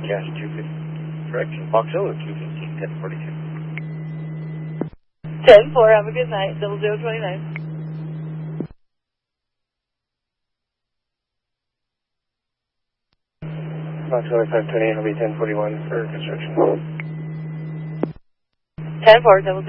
Gas 250. Correction. Fox Hill 215, 1042. 10-4, have a good night. 0029. Fox Hill 528 will be 1041 for construction. 10-4, 00.